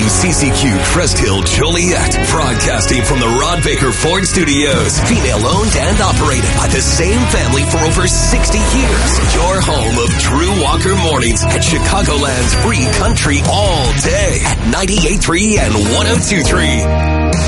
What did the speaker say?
WCCQ Crest Hill Joliet, broadcasting from the Ron Baker Ford Studios. Female owned and operated by the same family for over 60 years. Your home of Drew Walker Mornings at Chicagoland's free country all day at 98.3 and 102.3.